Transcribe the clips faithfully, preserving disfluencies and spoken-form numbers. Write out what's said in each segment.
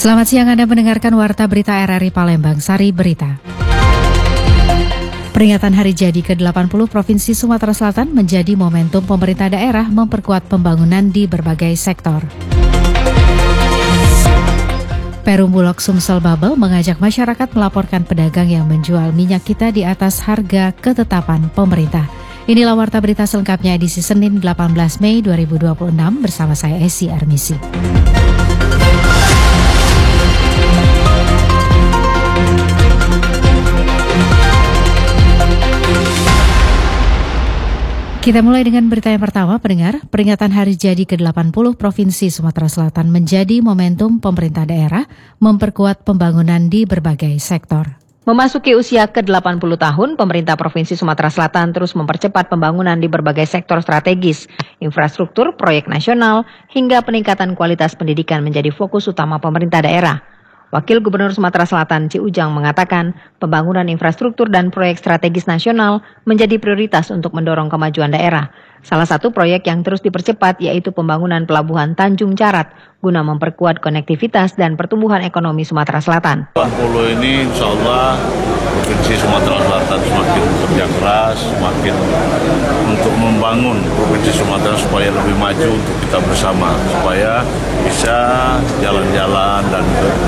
Selamat siang, Anda mendengarkan Warta Berita R R I Palembang, Sari Berita. Peringatan Hari Jadi ke delapan puluh Provinsi Sumatera Selatan menjadi momentum pemerintah daerah memperkuat pembangunan di berbagai sektor. Perum Bulog Sumsel Babel mengajak masyarakat melaporkan pedagang yang menjual minyak kita di atas harga ketetapan pemerintah. Inilah Warta Berita selengkapnya edisi Senin delapan belas Mei dua ribu dua puluh enam bersama saya Esi Armisi. Kita mulai dengan berita yang pertama, pendengar. Peringatan Hari Jadi ke delapan puluh Provinsi Sumatera Selatan menjadi momentum pemerintah daerah memperkuat pembangunan di berbagai sektor. Memasuki usia ke delapan puluh tahun, pemerintah Provinsi Sumatera Selatan terus mempercepat pembangunan di berbagai sektor strategis, infrastruktur, proyek nasional, hingga peningkatan kualitas pendidikan menjadi fokus utama pemerintah daerah. Wakil Gubernur Sumatera Selatan Ci Ujang mengatakan pembangunan infrastruktur dan proyek strategis nasional menjadi prioritas untuk mendorong kemajuan daerah. Salah satu proyek yang terus dipercepat yaitu pembangunan Pelabuhan Tanjung Carat guna memperkuat konektivitas dan pertumbuhan ekonomi Sumatera Selatan. delapan puluh ini insya Allah Provinsi Sumatera Selatan semakin bekerja keras, semakin untuk membangun Provinsi Sumatera supaya lebih maju untuk kita bersama, supaya bisa jalan-jalan dan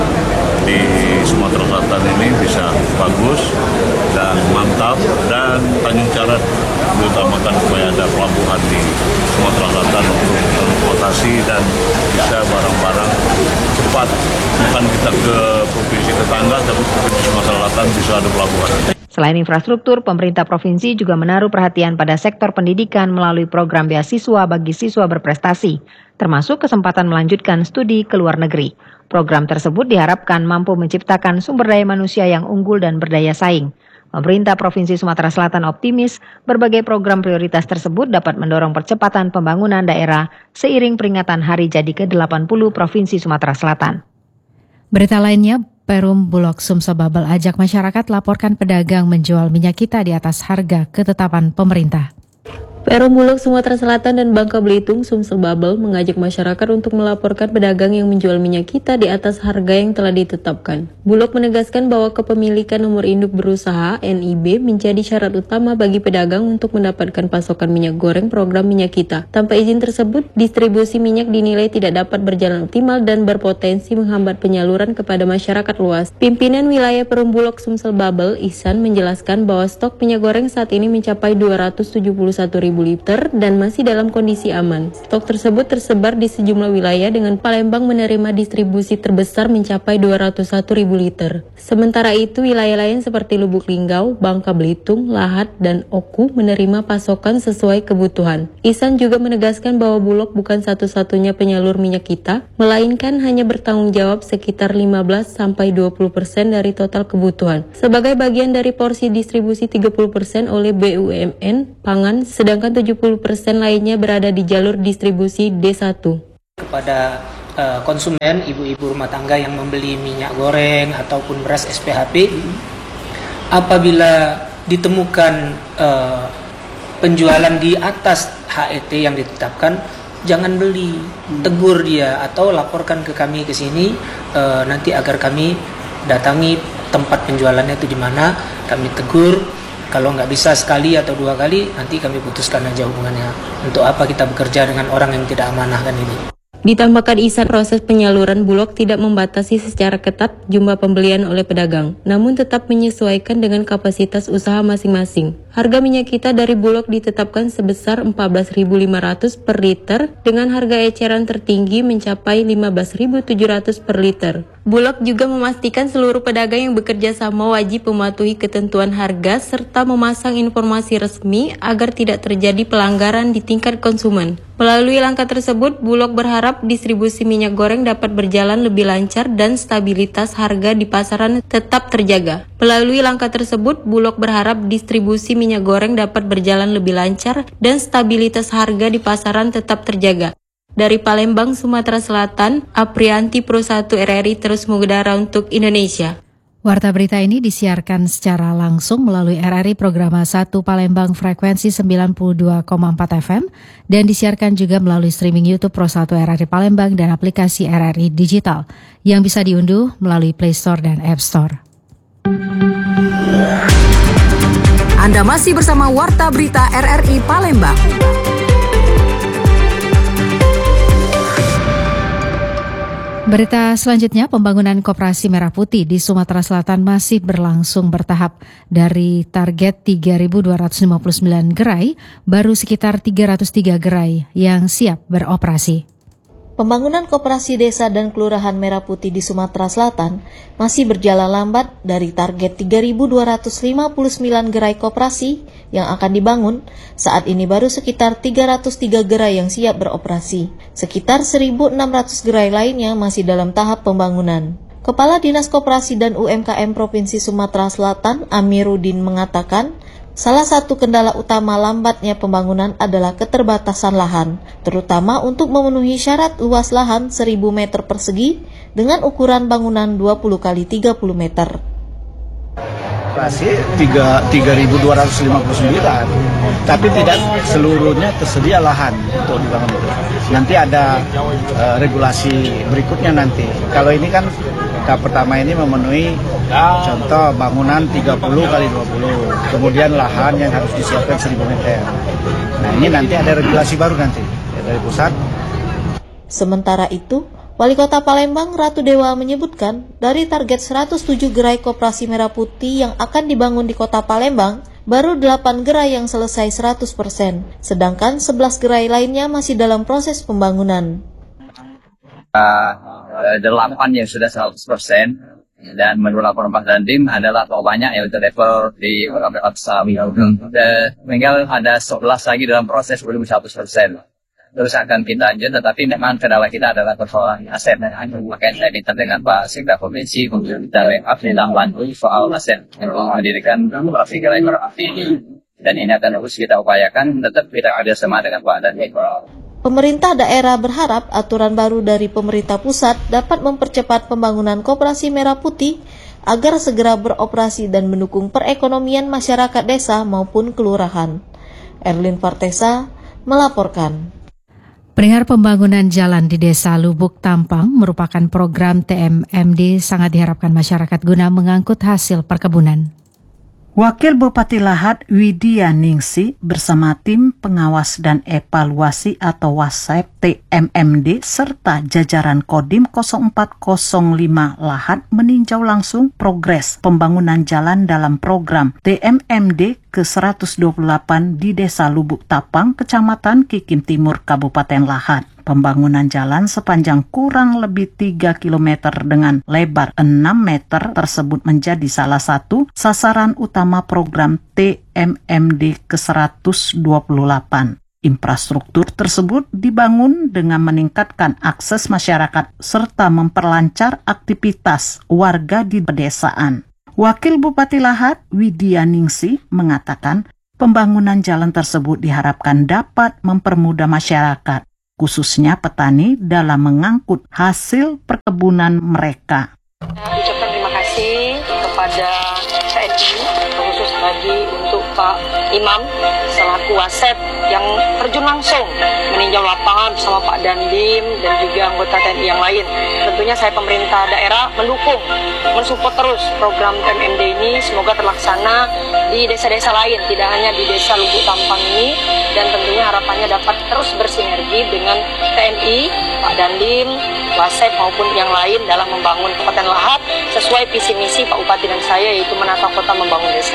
di Sumatera Selatan ini bisa bagus dan mantap, dan Tanjung Carat diutamakan supaya ada pelabuhan di Sumatera Selatan untuk transportasi dan bisa barang-barang cepat, bukan kita ke provinsi tetangga tapi provinsi Sumatera Selatan bisa ada pelabuhan. Selain infrastruktur, pemerintah provinsi juga menaruh perhatian pada sektor pendidikan melalui program beasiswa bagi siswa berprestasi, termasuk kesempatan melanjutkan studi ke luar negeri. Program tersebut diharapkan mampu menciptakan sumber daya manusia yang unggul dan berdaya saing. Pemerintah Provinsi Sumatera Selatan optimis berbagai program prioritas tersebut dapat mendorong percepatan pembangunan daerah seiring peringatan Hari Jadi ke delapan puluh Provinsi Sumatera Selatan. Berita lainnya, Perum Bulog Sumsel Babel ajak masyarakat laporkan pedagang menjual minyak kita di atas harga ketetapan pemerintah. Perum Bulog Sumatera Selatan dan Bangka Belitung Sumsel Babel mengajak masyarakat untuk melaporkan pedagang yang menjual minyak kita di atas harga yang telah ditetapkan. Bulog menegaskan bahwa kepemilikan nomor induk berusaha N I B menjadi syarat utama bagi pedagang untuk mendapatkan pasokan minyak goreng program minyak kita. Tanpa izin tersebut, distribusi minyak dinilai tidak dapat berjalan optimal dan berpotensi menghambat penyaluran kepada masyarakat luas. Pimpinan wilayah Perum Bulog Sumsel Babel, Ihsan, menjelaskan bahwa stok minyak goreng saat ini mencapai dua ratus tujuh puluh satu ribu liter dan masih dalam kondisi aman. Stok tersebut tersebar di sejumlah wilayah dengan Palembang menerima distribusi terbesar mencapai dua ratus satu ribu liter. Sementara itu, wilayah lain seperti Lubuk Linggau, Bangka Belitung, Lahat, dan Oku menerima pasokan sesuai kebutuhan. Ihsan juga menegaskan bahwa Bulog bukan satu-satunya penyalur minyak kita, melainkan hanya bertanggung jawab sekitar lima belas sampai dua puluh persen dari total kebutuhan. Sebagai bagian dari porsi distribusi tiga puluh persen oleh B U M N Pangan, sedangkan tujuh puluh persen lainnya berada di jalur distribusi D satu. Kepada uh, konsumen, ibu-ibu rumah tangga yang membeli minyak goreng ataupun beras S P H P, apabila ditemukan uh, penjualan di atas H E T yang ditetapkan, jangan beli, tegur dia atau laporkan ke kami ke sini uh, nanti agar kami datangi tempat penjualannya itu di mana, kami tegur. Kalau nggak bisa sekali atau dua kali, nanti kami putuskan aja hubungannya. Untuk apa kita bekerja dengan orang yang tidak amanah kan ini. Ditambahkan Ihsan, proses penyaluran Bulog tidak membatasi secara ketat jumlah pembelian oleh pedagang, namun tetap menyesuaikan dengan kapasitas usaha masing-masing. Harga minyak kita dari Bulog ditetapkan sebesar empat belas ribu lima ratus per liter dengan harga eceran tertinggi mencapai lima belas ribu tujuh ratus per liter. Bulog juga memastikan seluruh pedagang yang bekerja sama wajib mematuhi ketentuan harga serta memasang informasi resmi agar tidak terjadi pelanggaran di tingkat konsumen. Melalui langkah tersebut, Bulog berharap distribusi minyak goreng dapat berjalan lebih lancar dan stabilitas harga di pasaran tetap terjaga. Melalui langkah tersebut, Bulog berharap distribusi minyak goreng dapat berjalan lebih lancar dan stabilitas harga di pasaran tetap terjaga. Dari Palembang, Sumatera Selatan, Aprianti Pro satu R R I terus mengudara untuk Indonesia. Warta berita ini disiarkan secara langsung melalui R R I Programa satu Palembang frekuensi sembilan puluh dua koma empat F M dan disiarkan juga melalui streaming YouTube Pro satu R R I Palembang dan aplikasi R R I Digital yang bisa diunduh melalui Play Store dan App Store. Anda masih bersama Warta Berita R R I Palembang. Berita selanjutnya, pembangunan Koperasi Merah Putih di Sumatera Selatan masih berlangsung bertahap. Dari target tiga ribu dua ratus lima puluh sembilan gerai, baru sekitar tiga ratus tiga gerai yang siap beroperasi. Pembangunan koperasi desa dan kelurahan Merah Putih di Sumatera Selatan masih berjalan lambat. Dari target tiga ribu dua ratus lima puluh sembilan gerai koperasi yang akan dibangun, saat ini baru sekitar tiga ratus tiga gerai yang siap beroperasi. Sekitar seribu enam ratus gerai lainnya masih dalam tahap pembangunan. Kepala Dinas Koperasi dan U M K M Provinsi Sumatera Selatan, Amiruddin, mengatakan, salah satu kendala utama lambatnya pembangunan adalah keterbatasan lahan, terutama untuk memenuhi syarat luas lahan seribu meter persegi dengan ukuran bangunan dua puluh kali tiga puluh meter. tiga ribu dua ratus lima puluh sembilan, tapi tidak seluruhnya tersedia lahan untuk dibangun. Nanti ada uh, regulasi berikutnya nanti. Kalau ini kan tahap pertama ini memenuhi contoh bangunan tiga puluh kali dua puluh, kemudian lahan yang harus disiapkan seribu meter. Nah ini nanti ada regulasi baru nanti ya, dari pusat. Sementara itu, Wali Kota Palembang Ratu Dewa menyebutkan dari target seratus tujuh gerai Koperasi Merah Putih yang akan dibangun di Kota Palembang, baru delapan gerai yang selesai seratus persen, sedangkan sebelas gerai lainnya masih dalam proses pembangunan. Uh, delapan yang sudah seratus persen dan menurut laporan Pak Dandim adalah terlalu banyak yaitu level di beberapa besar. Tinggal ada sebelas lagi dalam proses belum seratus persen. Terus akan kita lanjut, tetapi memang kendala kita adalah persoalan aset. Makanya saya minta dengan Pak Sekda Provinsi untuk kita lengkap dalam lanjut soal aset yang mendirikan koperasi gerai ini. Dan ini akan terus kita upayakan, tetap kita kerjasama dengan Pak Dandim. Pemerintah daerah berharap aturan baru dari pemerintah pusat dapat mempercepat pembangunan Koperasi Merah Putih agar segera beroperasi dan mendukung perekonomian masyarakat desa maupun kelurahan. Erlin Fartesa melaporkan. Perihal pembangunan jalan di Desa Lubuk Tampang merupakan program T M M D sangat diharapkan masyarakat guna mengangkut hasil perkebunan. Wakil Bupati Lahat Widya Ningsi bersama tim pengawas dan evaluasi atau WASEP T M M D serta jajaran Kodim nol empat nol lima Lahat meninjau langsung progres pembangunan jalan dalam program T M M D ke seratus dua puluh delapan di Desa Lubuk Tampang, Kecamatan Kikim Timur, Kabupaten Lahat. Pembangunan jalan sepanjang kurang lebih tiga kilometer dengan lebar enam meter tersebut menjadi salah satu sasaran utama program T M M D ke seratus dua puluh delapan. Infrastruktur tersebut dibangun dengan meningkatkan akses masyarakat serta memperlancar aktivitas warga di pedesaan. Wakil Bupati Lahat Widya Ningsi mengatakan pembangunan jalan tersebut diharapkan dapat mempermudah masyarakat, khususnya petani dalam mengangkut hasil perkebunan mereka. Ucapkan terima kasih kepada T N I, khusus lagi untuk Pak Imam selaku WASEP yang terjun langsung meninjau lapangan bersama Pak Dandim dan juga anggota T N I yang lain. Tentunya saya pemerintah daerah mendukung, mensupport terus program T M M D ini, semoga terlaksana di desa-desa lain, tidak hanya di Desa Lubuk Tampang ini, dan tentunya harapannya dapat terus bersinergi dengan T N I, Pak Dandim, WASEP maupun yang lain dalam membangun Kabupaten Lahat sesuai visi misi Pak Bupati dan saya, yaitu menata kota membangun desa.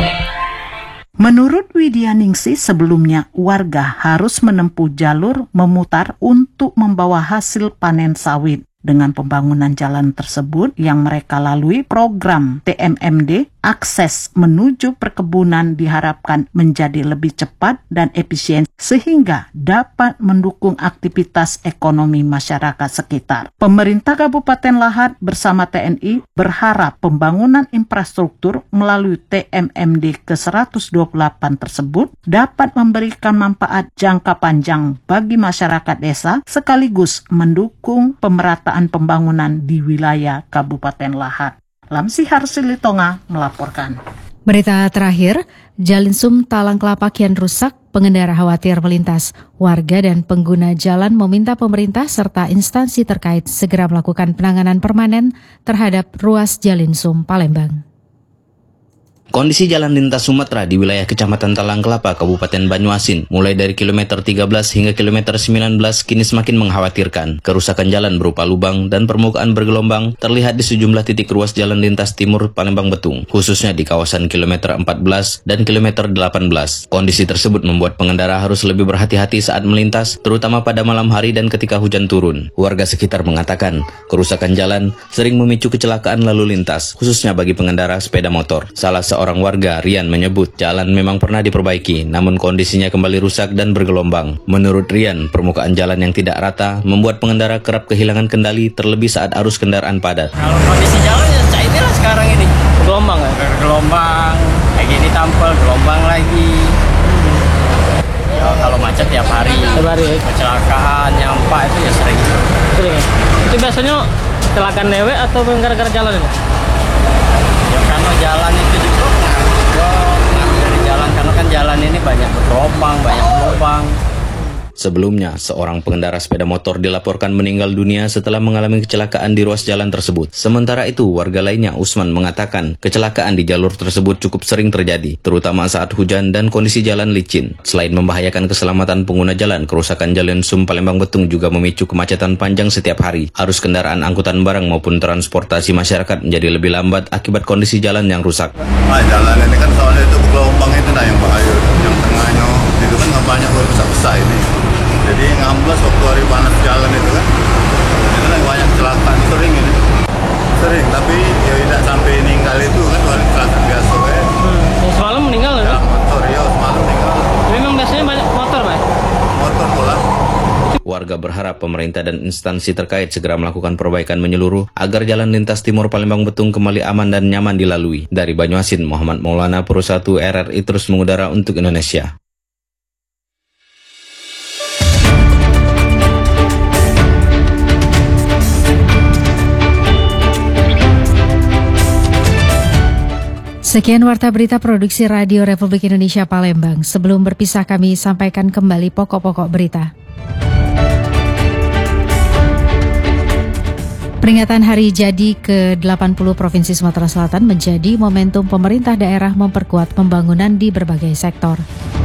Menurut Widya Ningsi, sebelumnya warga harus menempuh jalur memutar untuk membawa hasil panen sawit. Dengan pembangunan jalan tersebut yang mereka lalui, program T M M D, akses menuju perkebunan diharapkan menjadi lebih cepat dan efisien sehingga dapat mendukung aktivitas ekonomi masyarakat sekitar. Pemerintah Kabupaten Lahat bersama T N I berharap pembangunan infrastruktur melalui T M M D ke seratus dua puluh delapan tersebut dapat memberikan manfaat jangka panjang bagi masyarakat desa sekaligus mendukung pemerataan pembangunan di wilayah Kabupaten Lahat. Lamsi Harsilitonga melaporkan. Berita terakhir, Jalan Sum Talang Kelapa kian rusak, pengendara khawatir melintas. Warga dan pengguna jalan meminta pemerintah serta instansi terkait segera melakukan penanganan permanen terhadap ruas Jalan Sum Palembang. Kondisi jalan lintas Sumatera di wilayah Kecamatan Talang Kelapa, Kabupaten Banyuasin, mulai dari kilometer tiga belas hingga kilometer sembilan belas kini semakin mengkhawatirkan. Kerusakan jalan berupa lubang dan permukaan bergelombang terlihat di sejumlah titik ruas jalan lintas timur Palembang Betung, khususnya di kawasan kilometer empat belas dan kilometer delapan belas. Kondisi tersebut membuat pengendara harus lebih berhati-hati saat melintas, terutama pada malam hari dan ketika hujan turun. Warga sekitar mengatakan, kerusakan jalan sering memicu kecelakaan lalu lintas, khususnya bagi pengendara sepeda motor. Salah seorang warga, Rian, menyebut jalan memang pernah diperbaiki, namun kondisinya kembali rusak dan bergelombang. Menurut Rian, permukaan jalan yang tidak rata membuat pengendara kerap kehilangan kendali, terlebih saat arus kendaraan padat. Kalau kondisi jalan ya kayak inilah sekarang ini, gelombang ya? Bergelombang, kayak gini tampil, gelombang lagi. Ya, kalau macet tiap hari, tiap hari. Kecelakaan, nyampak itu ya sering. Sering ya? Itu biasanya kecelakaan dewe atau gara-gara jalan ini? Ya karena jalan itu juga ngaruh dari jalan, karena kan jalan ini banyak bergelombang, banyak lubang. Sebelumnya, seorang pengendara sepeda motor dilaporkan meninggal dunia setelah mengalami kecelakaan di ruas jalan tersebut. Sementara itu, warga lainnya, Usman, mengatakan kecelakaan di jalur tersebut cukup sering terjadi, terutama saat hujan dan kondisi jalan licin. Selain membahayakan keselamatan pengguna jalan, kerusakan Jalan Sum Palembang Betung juga memicu kemacetan panjang setiap hari. Arus kendaraan angkutan barang maupun transportasi masyarakat menjadi lebih lambat akibat kondisi jalan yang rusak. Nah, jalan ini kan soalnya itu gelombang itu nah yang bahaya, yang tengahnya itu kan nggak banyak besar-besar ini. Jadi ngamblas waktu hari panas jalan itu kan, itu kan banyak kecelakaan, sering ini, sering. Tapi ya tidak sampai meninggal itu kan, cuma kecelakaan biasa ya. Hmm. Semalam meninggal ya? Ya motor ya, semalam meninggal. Memang biasanya banyak motor Pak? Motor pula. Warga berharap pemerintah dan instansi terkait segera melakukan perbaikan menyeluruh agar jalan lintas timur Palembang Betung kembali aman dan nyaman dilalui. Dari Banyuasin, Muhammad Maulana, Pro satu R R I terus mengudara untuk Indonesia. Sekian Warta Berita Produksi Radio Republik Indonesia Palembang. Sebelum berpisah kami sampaikan kembali pokok-pokok berita. Peringatan Hari Jadi ke delapan puluh Provinsi Sumatera Selatan menjadi momentum pemerintah daerah memperkuat pembangunan di berbagai sektor.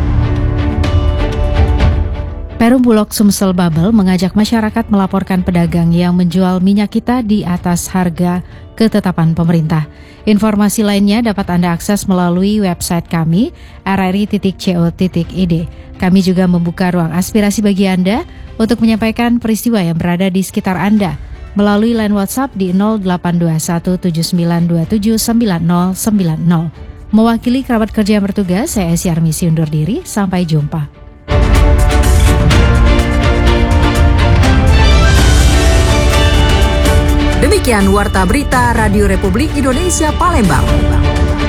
Perum Bulog Sumsel Babel mengajak masyarakat melaporkan pedagang yang menjual minyak kita di atas harga ketetapan pemerintah. Informasi lainnya dapat Anda akses melalui website kami r r i titik co titik i d. Kami juga membuka ruang aspirasi bagi Anda untuk menyampaikan peristiwa yang berada di sekitar Anda melalui line WhatsApp di nol delapan dua satu tujuh sembilan dua tujuh sembilan nol sembilan nol. Mewakili kerabat kerja yang bertugas, saya Esi Armisi undur diri. Sampai jumpa. Demikian Warta Berita Radio Republik Indonesia Palembang.